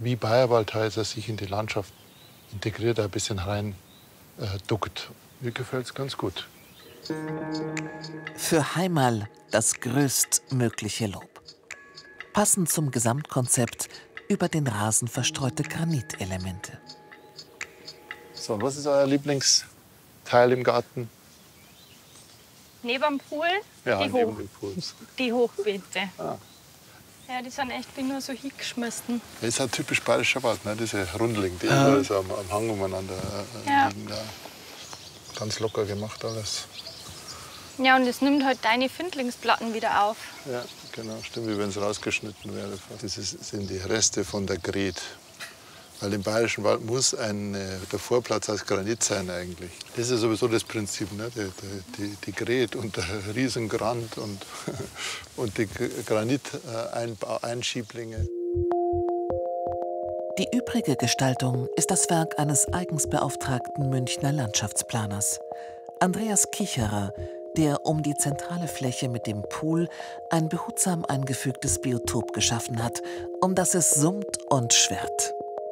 wie Bayerwaldhäuser sich in die Landschaft integriert, ein bisschen rein duckt. Mir gefällt es ganz gut. Für Heimal das größtmögliche Lob. Passend zum Gesamtkonzept über den Rasen verstreute Granitelemente. So, was ist euer Lieblingsteil im Garten? Neben dem Pool, Ja, die, neben dem Pool. Die Hochbeete. Ah. Ja, die sind echt wie nur so hingeschmissen. Das ist ein typisch bayerischer Wald, ne? Diese Rundling, die immer so am Hang umeinander liegen. Da. Ganz locker gemacht alles. Ja, und es nimmt halt deine Findlingsplatten wieder auf. Ja, genau. Stimmt, wie wenn es rausgeschnitten wäre. Das sind die Reste von der Gret. Weil im Bayerischen Wald muss der Vorplatz aus Granit sein eigentlich. Das ist sowieso das Prinzip, ne? Die Gret und der Riesengrant und die Graniteinschieblinge. Die übrige Gestaltung ist das Werk eines eigens beauftragten Münchner Landschaftsplaners, Andreas Kicherer, der um die zentrale Fläche mit dem Pool ein behutsam eingefügtes Biotop geschaffen hat, um das es summt und schwirrt.